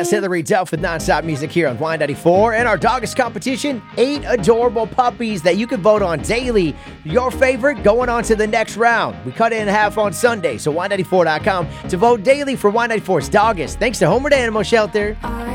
That's Hillary Duff with Nonstop Music here on Y94. And our Doggiest competition, 8 adorable puppies that you can vote on daily. Your favorite going on to the next round. We cut it in half on Sunday, so Y94.com to vote daily for Y94's Doggiest. Thanks to Homewood Animal Shelter.